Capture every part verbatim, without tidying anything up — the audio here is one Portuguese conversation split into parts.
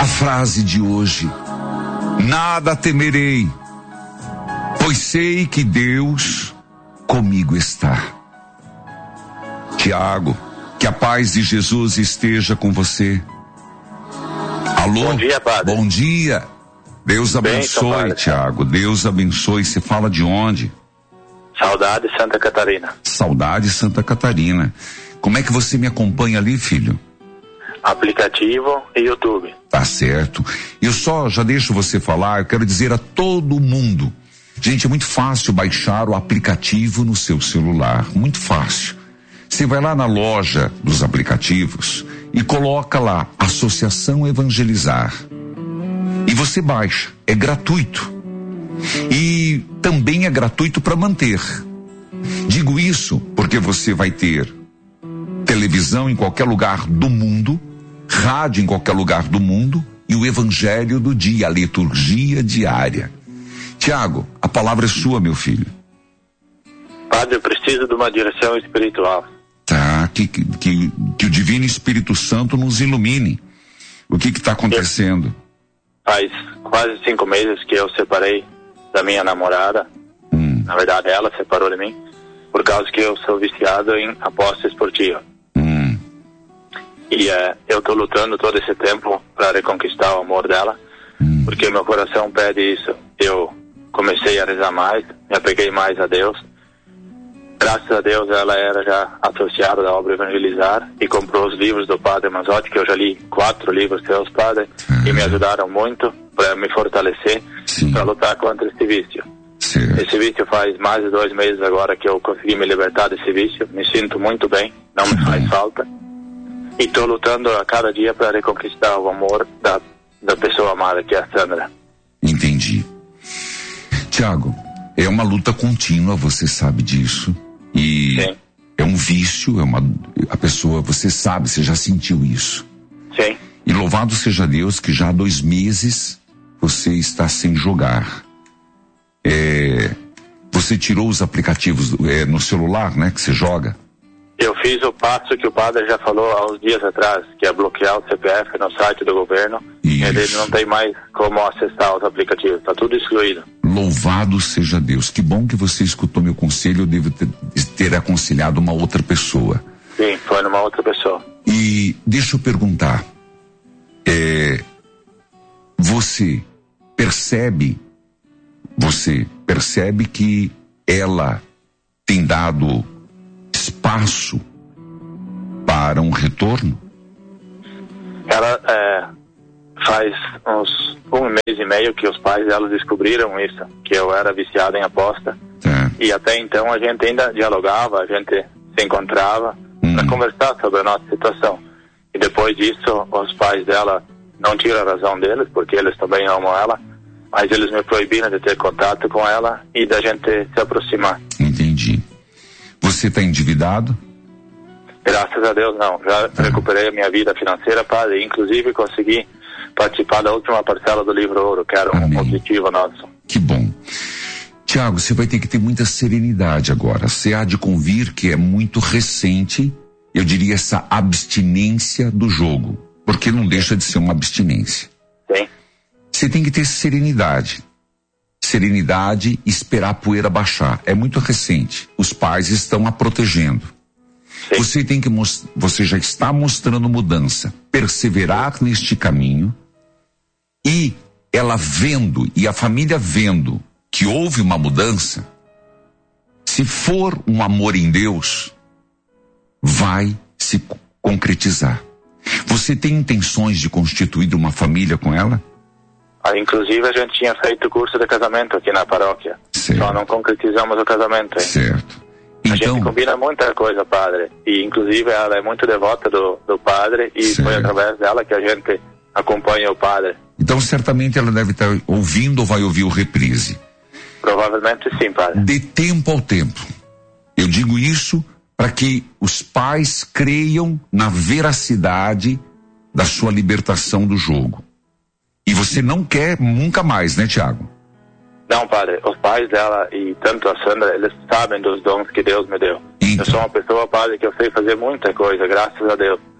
a frase de hoje: nada temerei, pois sei que Deus comigo está. Tiago, que a paz de Jesus esteja com você. Alô? Bom dia, padre. Bom dia. Deus abençoe, Bem, Tiago. Deus abençoe. Você fala de onde? Saudade, Santa Catarina. Saudade, Santa Catarina. Como é que você me acompanha ali, filho? Aplicativo e YouTube. Tá certo. Eu só já deixo você falar, eu quero dizer a todo mundo. Gente, é muito fácil baixar o aplicativo no seu celular. Muito fácil. Você vai lá na loja dos aplicativos e coloca lá Associação Evangelizar. E você baixa. É gratuito. E também é gratuito para manter. Digo isso porque você vai ter televisão em qualquer lugar do mundo, rádio em qualquer lugar do mundo e o evangelho do dia, a liturgia diária. Tiago, a palavra é sua, meu filho. Padre, eu preciso de uma direção espiritual. Tá, que, que, que, que o Divino Espírito Santo nos ilumine. O que que está acontecendo? Faz quase cinco meses que eu separei da minha namorada. Hum. Na verdade, ela separou de mim por causa que eu sou viciado em aposta esportiva. Hum. E é, eu estou lutando todo esse tempo para reconquistar o amor dela, hum. porque meu coração pede isso. Eu comecei a rezar mais, me apeguei mais a Deus. Graças a Deus ela era já associada da obra Evangelizar e comprou os livros do Padre Mazotti, que eu já li quatro livros seus, Padre, uhum. e me ajudaram muito para me fortalecer, para lutar contra esse vício. Sim. Esse vício faz mais de dois meses agora que eu consegui me libertar desse vício, me sinto muito bem, não me faz falta, e estou lutando a cada dia para reconquistar o amor da, da pessoa amada, que é a Sandra. Entendi. Tiago, é uma luta contínua, você sabe disso. E Sim. é um vício, é uma, a pessoa, você sabe, você já sentiu isso. Sim. E louvado seja Deus que já há dois meses você está sem jogar. É, você tirou os aplicativos é, no celular, né, que você joga? Eu fiz o passo que o padre já falou há uns dias atrás, que é bloquear o C P F no site do governo. Isso. E ele não tem mais como acessar os aplicativos, está tudo excluído. Louvado seja Deus. Que bom que você escutou meu conselho, eu devo ter, ter aconselhado uma outra pessoa. Sim, foi numa outra pessoa. E deixa eu perguntar, é, você percebe, você percebe que ela tem dado espaço para um retorno? Ela é, faz uns um mês e meio que os pais dela descobriram isso, que eu era viciado em aposta. É. E até então a gente ainda dialogava, a gente se encontrava hum. para conversar sobre a nossa situação. E depois disso, os pais dela não tiram a razão deles, porque eles também amam ela, mas eles me proibiram de ter contato com ela e da gente se aproximar. Entendi. Você está endividado? Graças a Deus não, já ah. recuperei a minha vida financeira, padre, inclusive consegui participar da última parcela do livro Ouro, que era um objetivo nosso. Que bom. Tiago, você vai ter que ter muita serenidade agora. Você há de convir que é muito recente, eu diria, essa abstinência do jogo, porque não deixa de ser uma abstinência. Sim. Você tem que ter serenidade. Serenidade e esperar a poeira baixar. É muito recente. Os pais estão a protegendo. Sim. Você tem que most... você já está mostrando mudança. Perseverar neste caminho e ela vendo e a família vendo que houve uma mudança, se for um amor em Deus, vai se concretizar. Você tem intenções de constituir uma família com ela? Ah, inclusive a gente tinha feito o curso de casamento aqui na paróquia. Certo. Só não concretizamos o casamento. Hein? Certo. A Então, gente combina muita coisa, padre. E inclusive ela é muito devota do, do padre e certo. Foi através dela que a gente acompanha o padre. Então certamente ela deve estar ouvindo ou vai ouvir o reprise. Provavelmente sim, padre. Dê tempo ao tempo. Eu digo isso para que os pais creiam na veracidade da sua libertação do jogo. E você não quer nunca mais, né, Tiago? Não, padre. Os pais dela e tanto a Sandra, eles sabem dos dons que Deus me deu. Então. Eu sou uma pessoa, padre, que eu sei fazer muita coisa, graças a Deus.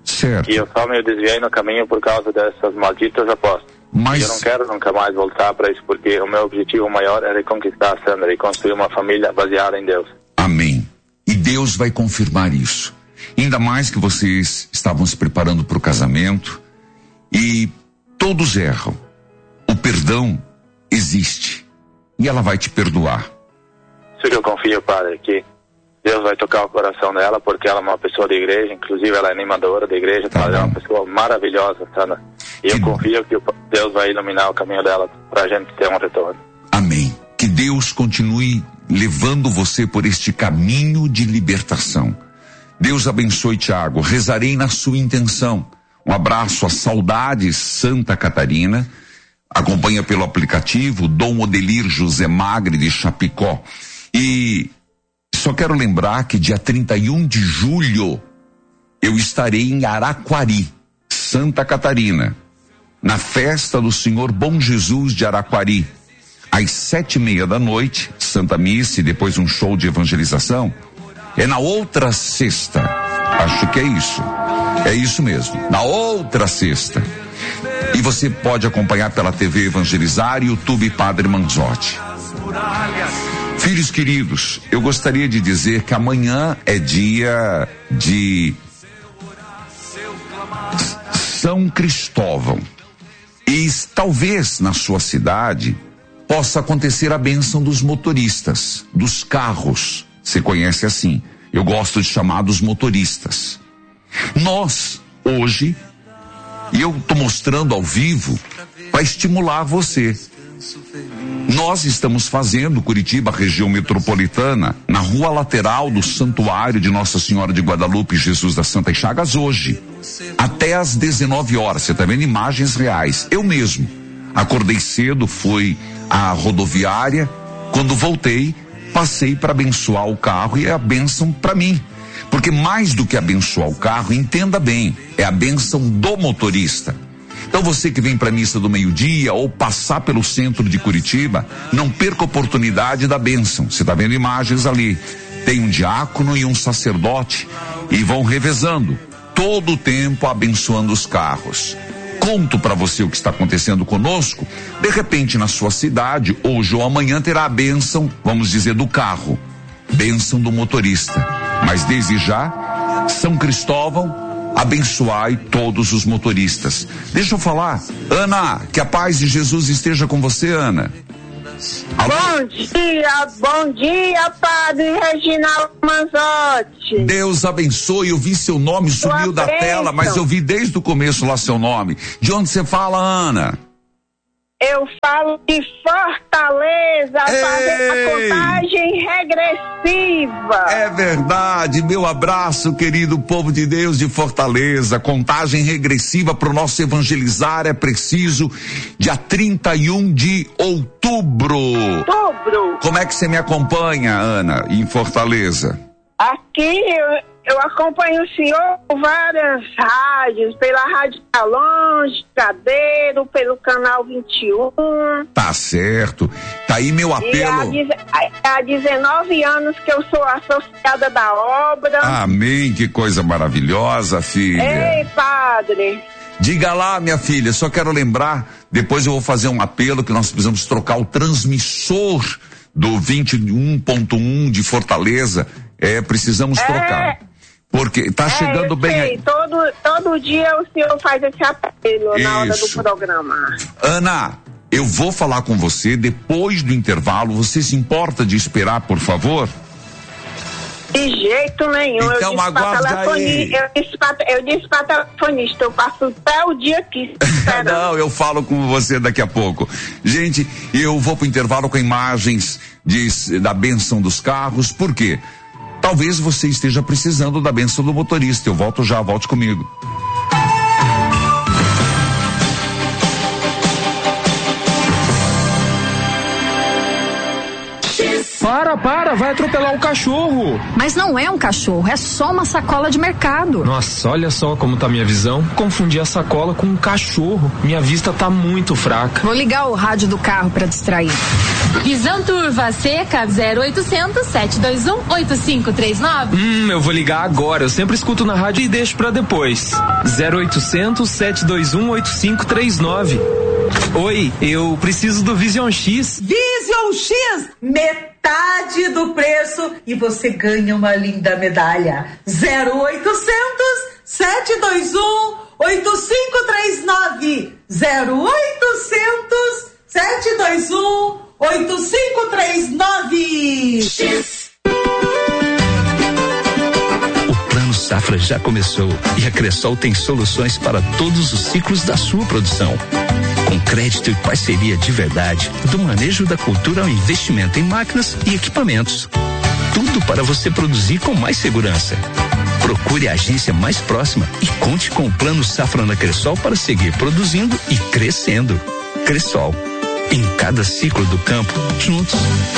Certo. E eu só me desviei no caminho por causa dessas malditas apostas. Mas... E eu não quero nunca mais voltar para isso, porque o meu objetivo maior é reconquistar a Sandra e construir uma família baseada em Deus. Amém. E Deus vai confirmar isso. Ainda mais que vocês estavam se preparando para o casamento e todos erram. O perdão existe e ela vai te perdoar. Isso que eu confio, Padre, que Deus vai tocar o coração dela, porque ela é uma pessoa de igreja, inclusive ela é animadora da igreja, tá, ela é uma pessoa maravilhosa, Sandra. E que eu confio que Deus vai iluminar o caminho dela para a gente ter um retorno. Amém. Que Deus continue levando você por este caminho de libertação. Deus abençoe, Tiago. Rezarei na sua intenção. Um abraço a Saudades Santa Catarina. Acompanha pelo aplicativo Dom Odelir José Magre de Chapecó. E só quero lembrar que dia trinta e um de julho eu estarei em Araquari, Santa Catarina, na festa do Senhor Bom Jesus de Araquari, às sete e meia da noite, Santa Missa e depois um show de evangelização. É na outra sexta, acho que é isso, é isso mesmo, na outra sexta. E você pode acompanhar pela T V Evangelizar e YouTube Padre Manzotti. Filhos queridos, eu gostaria de dizer que amanhã é dia de São Cristóvão. E talvez na sua cidade possa acontecer a bênção dos motoristas, dos carros. Você conhece assim. Eu gosto de chamar dos motoristas. Nós, hoje, e eu estou mostrando ao vivo para estimular você. Nós estamos fazendo Curitiba, região metropolitana, na rua lateral do Santuário de Nossa Senhora de Guadalupe, Jesus das Santas Chagas, hoje, até às dezenove horas. Você está vendo imagens reais. Eu mesmo acordei cedo, fui à rodoviária, quando voltei, passei para abençoar o carro e é a bênção para mim. Porque mais do que abençoar o carro, entenda bem, é a bênção do motorista. Então você que vem para a missa do meio-dia ou passar pelo centro de Curitiba, não perca a oportunidade da bênção. Você está vendo imagens ali. Tem um diácono e um sacerdote e vão revezando todo o tempo abençoando os carros. Conto para você o que está acontecendo conosco. De repente na sua cidade, hoje ou amanhã terá a bênção, vamos dizer, do carro. Bênção do motorista. Mas desde já, São Cristóvão, abençoai todos os motoristas. Deixa eu falar, Ana, que a paz de Jesus esteja com você, Ana. Alô? Bom dia, bom dia, Padre Reginaldo Manzotti. Deus abençoe, eu vi seu nome, sumiu da tela, mas eu vi desde o começo lá seu nome. De onde você fala, Ana? Eu falo de Fortaleza, fazer a contagem regressiva. É verdade, meu abraço, querido povo de Deus de Fortaleza. Contagem regressiva para o nosso evangelizar é preciso dia trinta e um de outubro. Outubro. Como é que você me acompanha, Ana, em Fortaleza? Aqui eu... Eu acompanho o senhor por várias rádios, pela Rádio Tá Longe, Cadeiro, pelo Canal vinte e um. Tá certo. Tá aí meu apelo. E há, há dezenove anos que eu sou associada da obra. Amém, que coisa maravilhosa, filha. Ei, padre. Diga lá, minha filha, só quero lembrar, depois eu vou fazer um apelo que nós precisamos trocar o transmissor do vinte e um ponto um de Fortaleza. É, precisamos é... trocar. Porque tá é, chegando bem. Sei, todo, todo dia o senhor faz esse apelo Isso. na hora do programa. Ana, eu vou falar com você depois do intervalo. Você se importa de esperar, por favor? De jeito nenhum. Então eu aguarde aí. Eu disse pra, eu disse pra telefonista, eu passo até o dia aqui. Não, eu falo com você daqui a pouco. Gente, eu vou pro intervalo com imagens de, da bênção dos carros. Por quê? Talvez você esteja precisando da bênção do motorista. Eu volto já, volte comigo. Para Para, para, vai atropelar o cachorro. Mas não é um cachorro, é só uma sacola de mercado. Nossa, olha só como tá minha visão. Confundi a sacola com um cachorro. Minha vista tá muito fraca. Vou ligar o rádio do carro para distrair. Visão Turva Seca zero oitocentos, sete dois um, oito cinco três nove. Hum, eu vou ligar agora. Eu sempre escuto na rádio e deixo pra depois. zero oitocentos, sete dois um, oito cinco três nove. Oi, eu preciso do Vision X. Vision X, metade do preço e você ganha uma linda medalha. zero oitocentos, sete dois um, oito cinco três nove. zero oitocentos, sete dois um, oito cinco três nove. X. O Safra já começou e a Cressol tem soluções para todos os ciclos da sua produção. Com crédito e parceria de verdade, do manejo da cultura ao investimento em máquinas e equipamentos. Tudo para você produzir com mais segurança. Procure a agência mais próxima e conte com o Plano Safra na Cressol para seguir produzindo e crescendo. Cressol, em cada ciclo do campo, juntos.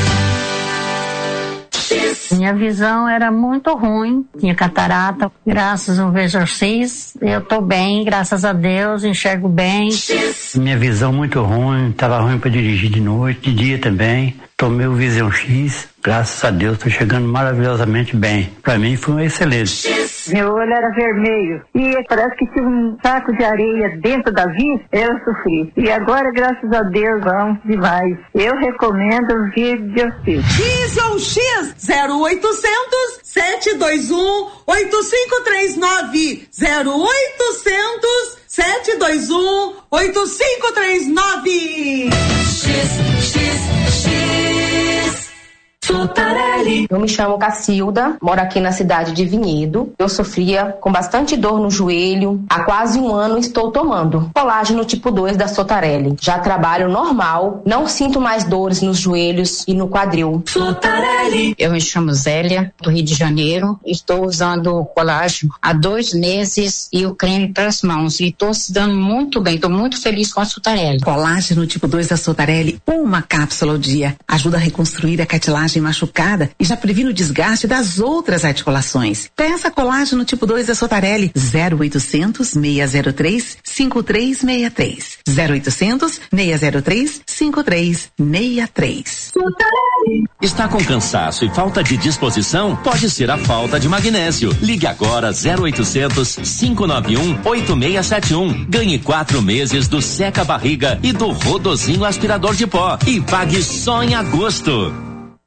Minha visão era muito ruim, tinha catarata. Graças ao Vision X, eu tô bem, graças a Deus, enxergo bem. Minha visão muito ruim, tava ruim para dirigir de noite, de dia também. Tomei o Vision X, graças a Deus, tô chegando maravilhosamente bem. Para mim foi um excelente. Meu olho era vermelho e parece que tinha um saco de areia dentro da vista, eu sofri. E agora, graças a Deus, vamos demais. Eu recomendo o Vision X. Vision X, zero oitocentos, sete dois um, oito cinco três nove. zero oitocentos, sete dois um, oito cinco três nove. X, X, X. Sotarelli. Eu me chamo Cacilda, moro aqui na cidade de Vinhedo. Eu sofria com bastante dor no joelho. Há quase um ano estou tomando colágeno tipo dois da Sotarelli. Já trabalho normal, não sinto mais dores nos joelhos e no quadril. Sotarelli. Eu me chamo Zélia, do Rio de Janeiro. Estou usando o colágeno há dois meses e o creme para as mãos. E estou se dando muito bem, estou muito feliz com a Sotarelli. Colágeno tipo dois da Sotarelli, uma cápsula ao dia. Ajuda a reconstruir a cartilagem machucada e já previne o desgaste das outras articulações. Peça colágeno tipo dois da Sotarelli. zero oitocentos, seis zero três, cinco três seis três. zero oitocentos, seis zero três, cinco três seis três. Está com cansaço e falta de disposição? Pode ser a falta de magnésio. Ligue agora zero oitocentos, cinco nove um, oito seis sete um. Ganhe quatro meses do Seca Barriga e do Rodozinho aspirador de pó e pague só em agosto.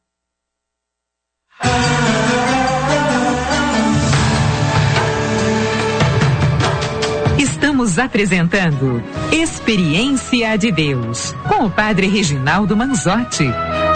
Estamos apresentando Experiência de Deus com o Padre Reginaldo Manzotti.